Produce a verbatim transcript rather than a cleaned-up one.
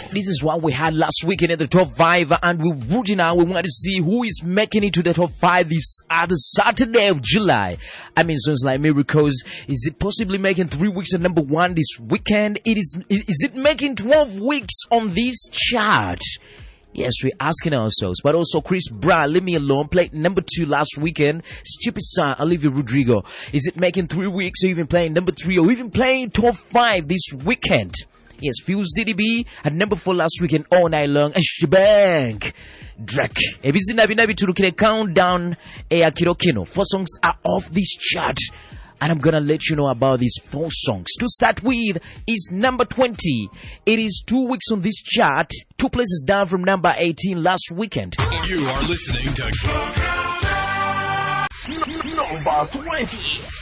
This is what we had last weekend in the top five, and we're rooting out. We want to see who is making it to the top five this other Saturday of July. I mean, songs like Miracles. Is it possibly making three weeks at number one this weekend? It is. Is, is it making twelve weeks on this chart? Yes, we're asking ourselves. But also Chris Brown, Leave Me Alone, played number two last weekend. Stupid Son, Olivia Rodrigo. Is it making three weeks or even playing number three or even playing top five this weekend? Yes, Fuse D D B at number four last weekend all night long. And Shebang. Drake. If it's in Nabi Nabi to look at a countdown, Akirokino. Four songs are off this chart. And I'm gonna let you know about these four songs. To start with is number twenty. It is two weeks on this chart, two places down from number eighteen last weekend. You are listening to number twenty.